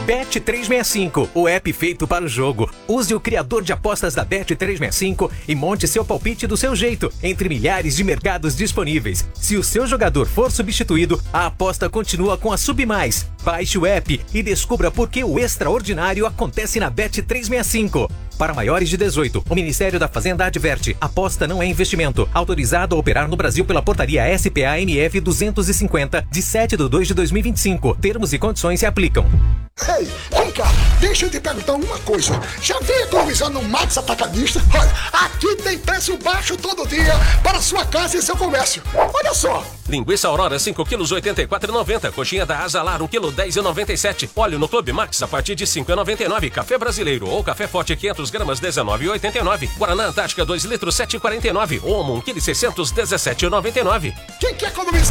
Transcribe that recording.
Bet365, o app feito para o jogo. Use o criador de apostas da Bet365 e monte seu palpite do seu jeito, entre milhares de mercados disponíveis. Se o seu jogador for substituído, a aposta continua com a Submais. Baixe o app e descubra por que o extraordinário acontece na Bet365. Para maiores de 18, o Ministério da Fazenda adverte: aposta não é investimento. Autorizado a operar no Brasil pela portaria SPA-MF 250, de 7/2/2025. Termos e condições se aplicam. Ei, vem cá, deixa eu te perguntar uma coisa. Já veio economizando no Max Atacadista? Olha, aqui tem preço baixo todo dia para sua casa e seu comércio. Olha só. Linguiça Aurora 5 kg 84,90. Coxinha da Azalar 1 kg 10,97. Óleo no Clube Max a partir de 5,99. Café brasileiro ou café forte 500 gramas 19,89. Guaraná Antártica 2 litros 7,49. Omo 1 kg 600 17,99. Quem quer economizar?